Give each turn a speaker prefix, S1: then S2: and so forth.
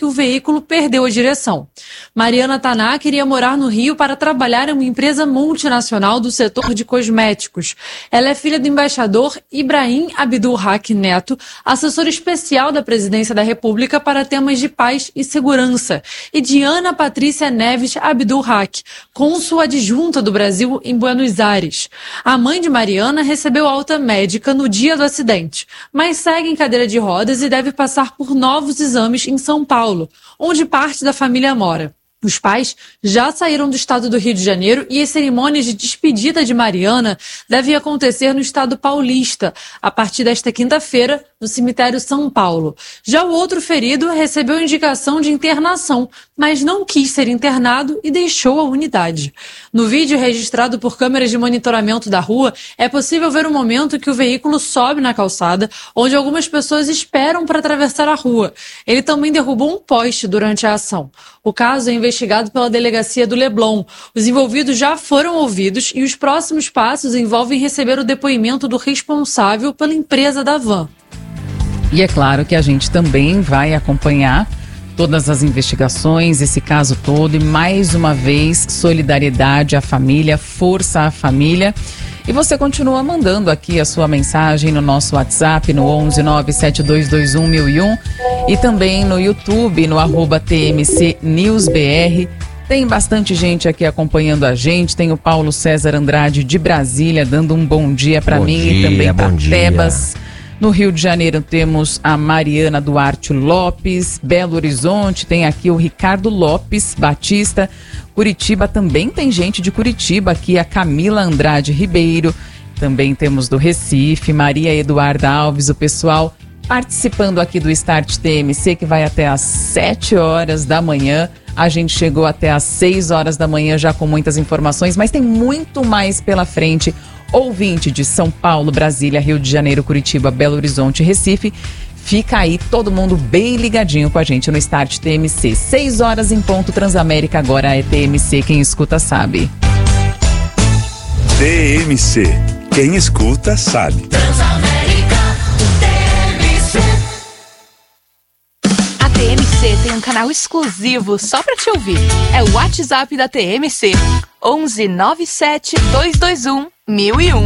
S1: o veículo perdeu a direção. Mariana Taná queria morar no Rio para trabalhar em uma empresa multinacional do setor de cosméticos. Ela é filha do embaixador Ibrahim Abdul Haq Neto, assessor especial da Presidência da República para temas de paz e segurança, e de Ana Patrícia Neves Abdul Haq, cônsul adjunta do Brasil em Buenos Aires. A mãe de Mariana recebeu alta médica no dia do acidente, mas segue em cadeira de rodas e deve passar por novos exames em São Paulo, onde parte da família mora. Os pais já saíram do estado do Rio de Janeiro e as cerimônias de despedida de Mariana devem acontecer no estado paulista, a partir desta quinta-feira, no cemitério São Paulo. Já o outro ferido recebeu indicação de internação, mas não quis ser internado e deixou a unidade. No vídeo registrado por câmeras de monitoramento da rua, é possível ver o momento que o veículo sobe na calçada, onde algumas pessoas esperam para atravessar a rua. Ele também derrubou um poste durante a ação. O caso é investigado pela delegacia do Leblon. Os envolvidos já foram ouvidos e os próximos passos envolvem receber o depoimento do responsável pela empresa da van.
S2: E é claro que a gente também vai acompanhar todas as investigações, esse caso todo, e mais uma vez, solidariedade à família, força à família. E você continua mandando aqui a sua mensagem no nosso WhatsApp, no 11 97221 1001, e também no YouTube, no @TMC News BR. Tem bastante gente aqui acompanhando a gente. Tem o Paulo César Andrade de Brasília dando um bom dia para mim e também para Tebas. No Rio de Janeiro temos a Mariana Duarte Lopes. Belo Horizonte tem aqui o Ricardo Lopes Batista. Curitiba também tem gente de Curitiba aqui, a Camila Andrade Ribeiro. Também temos do Recife, Maria Eduarda Alves, o pessoal participando aqui do Start TMC, que vai até às 7 horas da manhã. A gente chegou até às 6 horas da manhã já com muitas informações, mas tem muito mais pela frente. Ouvinte de São Paulo, Brasília, Rio de Janeiro, Curitiba, Belo Horizonte, Recife, fica aí todo mundo bem ligadinho com a gente no Start TMC. 6 horas em ponto, Transamérica agora é TMC, quem escuta sabe.
S3: TMC, quem escuta sabe.
S4: Transamérica, TMC. A TMC tem um canal exclusivo só pra te ouvir. É o WhatsApp da TMC, 11 97 221 1001.